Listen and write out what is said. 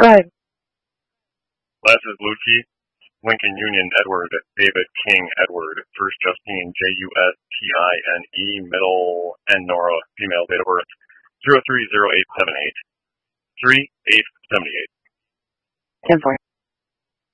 Right. Last is Lucci, Lincoln Union Edward, David King Edward, First Justine Justine, middle N Nora, female, date of birth 030878, 3878. 10-4.